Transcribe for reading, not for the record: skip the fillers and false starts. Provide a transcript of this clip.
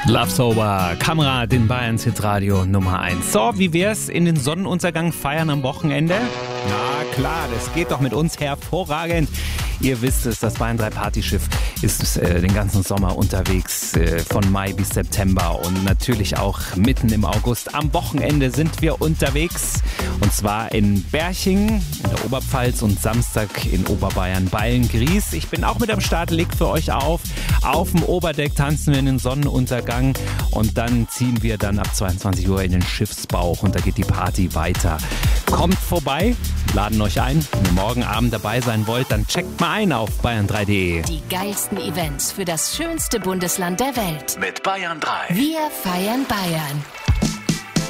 Love Sober, Kamerad in Bayerns Hitradio Nummer 1. So, wie wär's in den Sonnenuntergang feiern am Wochenende? Na klar, das geht doch mit uns hervorragend. Ihr wisst es, das Bayern 3 Partyschiff ist den ganzen Sommer unterwegs, von Mai bis September und natürlich auch mitten im August. Am Wochenende sind wir unterwegs und zwar in Berching in der Oberpfalz und Samstag in Oberbayern Beilngries. Ich bin auch mit am Start, leg für euch auf. Auf dem Oberdeck tanzen wir in den Sonnenuntergang und dann ziehen wir dann ab 22 Uhr in den Schiffsbauch und da geht die Party weiter. Kommt vorbei, laden euch ein. Wenn ihr morgen Abend dabei sein wollt, dann checkt mal ein auf bayern3.de. Die geilsten Events für das schönste Bundesland der Welt. Mit Bayern 3. Wir feiern Bayern.